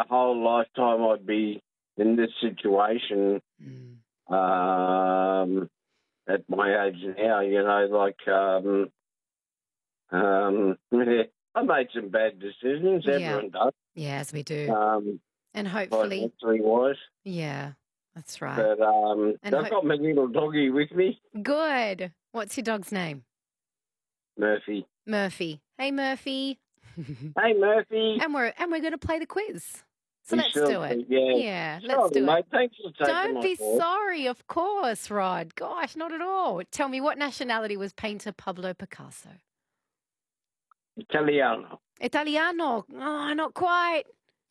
my whole lifetime I'd be in this situation at my age now, I made some bad decisions. Everyone does. Yes, we do. And hopefully... financially-wise. Yeah, that's right. But I've got my little doggy with me. Good. What's your dog's name? Murphy. Murphy. Hey, Murphy. Hey, Murphy. And we're going to play the quiz. So let's do it. Yeah, let's do mate. it. Thanks for taking Don't my be call. sorry, of course, Rod. Gosh, not at all. Tell me, what nationality was painter Pablo Picasso? Italiano. Italiano. Oh, not quite.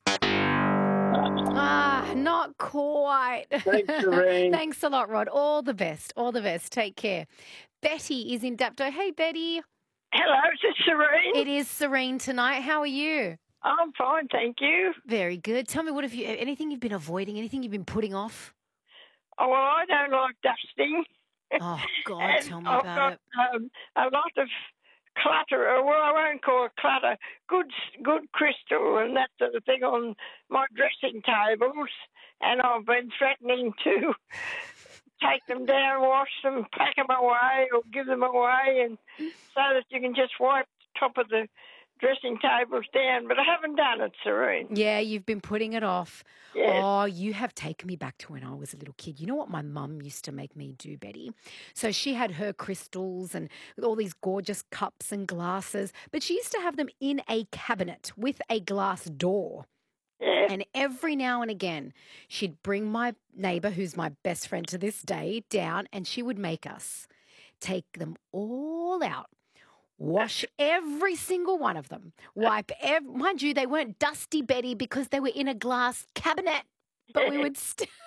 Not quite. Thanks, Serene. Thanks a lot, Rod. All the best. All the best. Take care. Betty is in Dapto. Hey, Betty. Hello, is it Serene? It is Serene tonight. How are you? I'm fine, thank you. Very good. Tell me, anything you've been avoiding, anything you've been putting off? Oh, well, I don't like dusting. Oh, God, tell me about it. A lot of clutter, well, I won't call it clutter, good crystal and that sort of thing on my dressing tables, and I've been threatening to take them down, wash them, pack them away or give them away, and so that you can just wipe the top of the dressing tables down, but I haven't done it, Serene. Yeah, you've been putting it off. Yes. Oh, you have taken me back to when I was a little kid. You know what my mum used to make me do, Betty? So she had her crystals and all these gorgeous cups and glasses, but she used to have them in a cabinet with a glass door. Yeah. And every now and again, she'd bring my neighbour, who's my best friend to this day, down, and she would make us take them all out. Wash every single one of them. Wipe mind you, they weren't dusty, Betty, because they were in a glass cabinet. But we would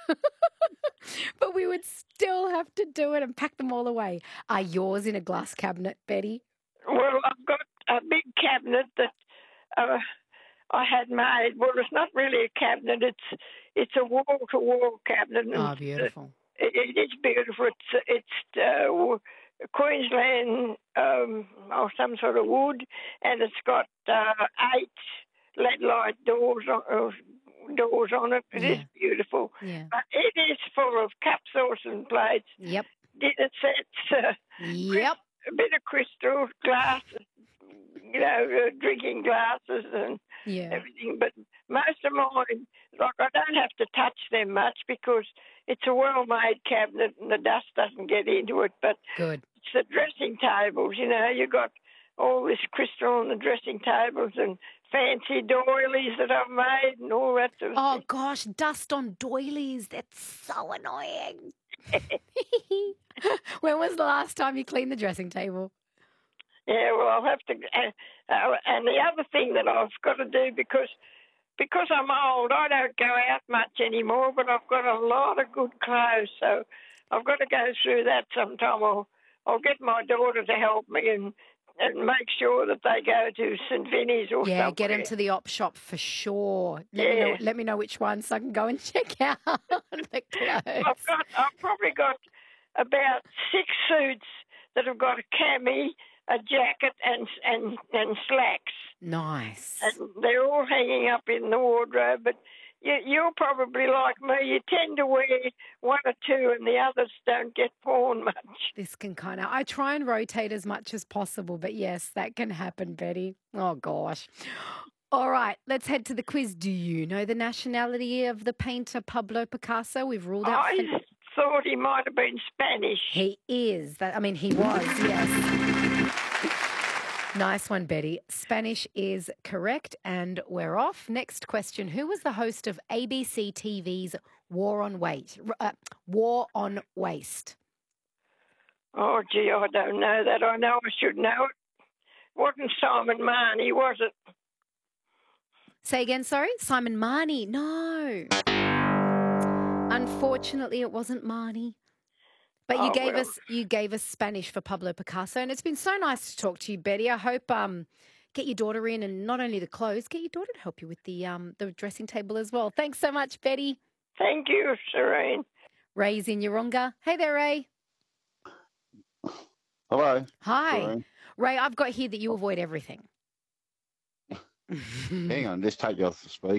still have to do it and pack them all away. Are yours in a glass cabinet, Betty? Well, I've got a big cabinet that I had made. Well, it's not really a cabinet. It's a wall-to-wall cabinet. Oh, beautiful. It is beautiful. It's Queensland or some sort of wood, and it's got 8 lead-light doors on it. It is beautiful. Yeah. But it is full of cups, sauce and plates. Yep. Dinner sets. Yep. A bit of crystal, glasses, drinking glasses and everything. But most of mine, like, I don't have to touch them much because it's a well-made cabinet and the dust doesn't get into it. But good. It's the dressing tables, you've got all this crystal on the dressing tables and fancy doilies that I've made and all that sort of thing. Oh, gosh, dust on doilies. That's so annoying. When was the last time you cleaned the dressing table? Yeah, well, I'll have to. And the other thing that I've got to do, because I'm old, I don't go out much anymore, but I've got a lot of good clothes, so I've got to go through that sometime. I'll get my daughter to help me and make sure that they go to St. Vinny's or somewhere. Yeah, get them to the op shop for sure. Let me know which one so I can go and check out the clothes. I've probably got about 6 suits that have got a cami, a jacket and slacks. Nice. And they're all hanging up in the wardrobe, but you're probably like me. You tend to wear 1 or 2 and the others don't get worn much. This can I try and rotate as much as possible, but yes, that can happen, Betty. Oh, gosh. All right, let's head to the quiz. Do you know the nationality of the painter Pablo Picasso? We've ruled out... I thought he might have been Spanish. He is. He was, yes. Nice one, Betty. Spanish is correct, and we're off. Next question. Who was the host of ABC TV's War on Waste? Oh, gee, I don't know that. I know I should know it. Wasn't Simon Marnie, was it? Say again, sorry? Simon Marnie. No. Unfortunately, it wasn't Marnie. But you gave us Spanish for Pablo Picasso, and it's been so nice to talk to you, Betty. I hope get your daughter in, and not only the clothes, get your daughter to help you with the dressing table as well. Thanks so much, Betty. Thank you, Serene. Ray's in Yeronga. Hey there, Ray. Hello. Hi. Serene. Ray, I've got here that you avoid everything. Hang on, let's take you off the speaker.